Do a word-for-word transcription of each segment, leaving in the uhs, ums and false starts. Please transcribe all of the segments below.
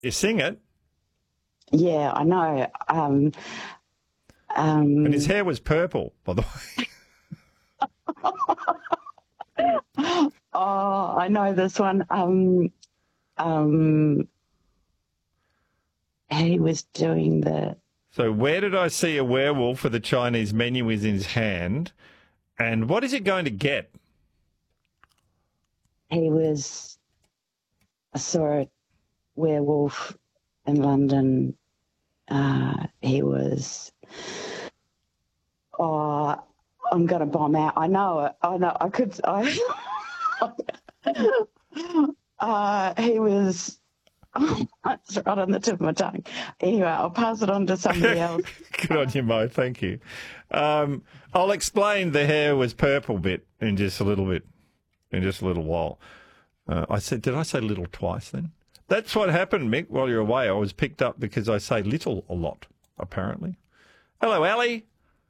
You sing it. Yeah, I know. Um, um, and his hair was purple, by the way. oh, I know this one. Um, um, he was doing the... So where did I see a werewolf with a Chinese menu in his hand? And what is it going to get? He was... I saw a werewolf in London. Uh, he was... Oh, I'm going to bomb out. I know it. I know. I could... I, uh, he was... Oh, it's right on the tip of my tongue. Anyway, I'll pass it on to somebody else. Good on you, Mo. Thank you. Um, I'll explain the hair was purple bit in just a little bit, in just a little while. Uh, I said, did I say little twice then? That's what happened, Mick, while you're away. I was picked up because I say little a lot, apparently. Hello, Ali.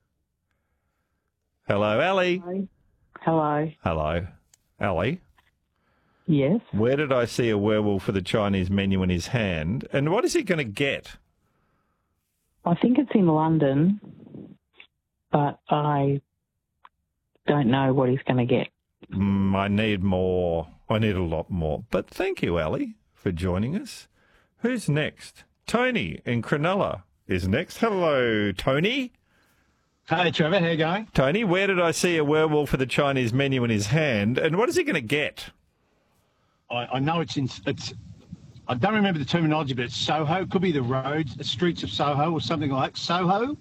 Hello, Ali. Hello. Hello. Ali. Yes. Where did I see a werewolf with a Chinese menu in his hand? And what is he going to get? I think it's in London, but I don't know what he's going to get. Mm, I need more. I need a lot more. But thank you, Ali, for joining us. Who's next? Tony in Cronulla is next. Hello, Tony. Hey, Trevor. How you going? Tony, where did I see a werewolf with a Chinese menu in his hand? And what is he going to get? I, I know it's in. It's. I don't remember the terminology, but it's Soho. Could be the roads, the streets of Soho, or something like Soho.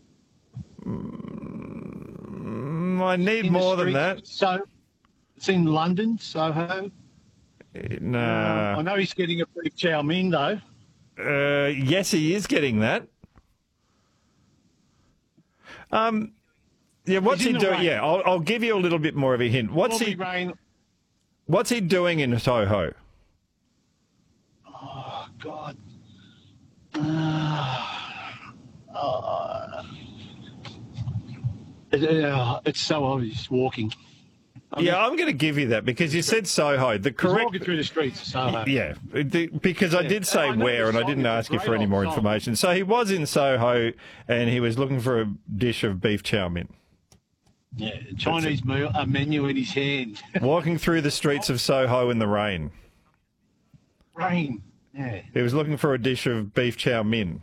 Mm, I need in more than that. So, it's in London, Soho. No. Uh, I know he's getting a beef chow mein though. Uh, yes, he is getting that. Um, yeah. What's he doing? Yeah, I'll, I'll give you a little bit more of a hint. What's he? Rain. What's he doing in Soho? Oh, God. Uh, uh, it, uh, it's so obvious, walking. I mean, yeah, I'm going to give you that because you said Soho. The correct walking through the streets of Soho. Yeah, the, because yeah. I did say I where and I didn't ask you for any more song. information. So he was in Soho and he was looking for a dish of beef chow mein. Yeah, Chinese meal, a menu in his hand. Walking through the streets of Soho in the rain. Rain, yeah. He was looking for a dish of beef chow mein.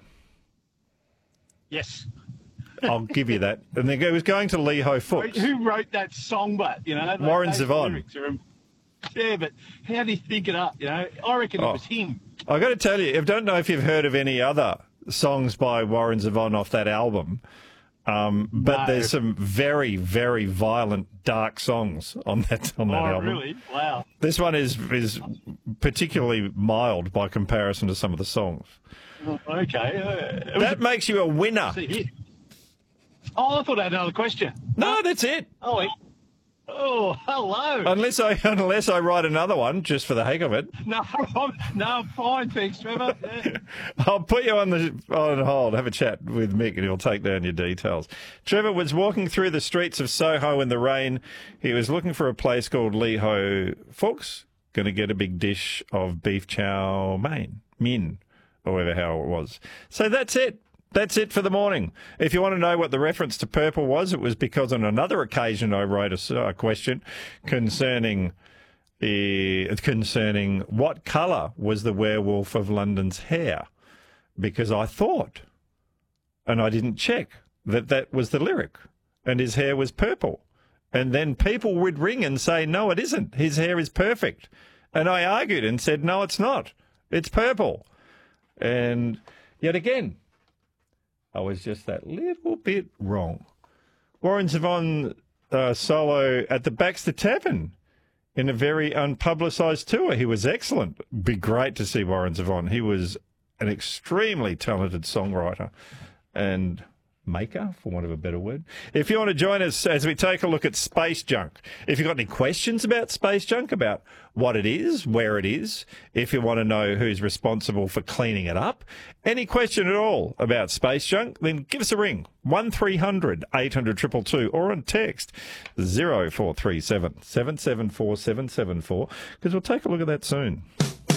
Yes. I'll give you that. And then he was going to Lee Ho Fooks. Who wrote that song, but, you know? Warren Zevon. Yeah, but how did he think it up, you know? I reckon oh. it was him. I've got to tell you, I don't know if you've heard of any other songs by Warren Zevon off that album. Um, but no. There's some very, very violent, dark songs on that on that oh, album. Really? Wow. This one is is particularly mild by comparison to some of the songs. Oh, okay. Uh, that a... makes you a winner. Oh, I thought I had another question. No, that's it. Oh, wait. Oh, hello. Unless I unless I write another one just for the heck of it. No, I'm, no, I'm fine, thanks, Trevor. Yeah. I'll put you on the on hold. Have a chat with Mick, and he'll take down your details. Trevor was walking through the streets of Soho in the rain. He was looking for a place called Lee Ho Fooks. Going to get a big dish of beef chow mein, min, or whatever how it was. So that's it. That's it for the morning. If you want to know what the reference to purple was, it was because on another occasion I wrote a, a question concerning uh, concerning what colour was the werewolf of London's hair, because I thought, and I didn't check, that that was the lyric, and his hair was purple. And then people would ring and say, no, it isn't. His hair is perfect. And I argued and said, no, it's not. It's purple. And yet again, I was just that little bit wrong. Warren Zevon uh, solo at the Baxter Tavern in a very unpublicised tour. He was excellent. Be great to see Warren Zevon. He was an extremely talented songwriter and maker, for want of a better word. If you want to join us as we take a look at space junk, if you've got any questions about space junk, about what it is, where it is, if you want to know who's responsible for cleaning it up, any question at all about space junk, then give us a ring, one three hundred eight hundred two two two, or on text zero four three seven seven seven four seven seven four, because we'll take a look at that soon.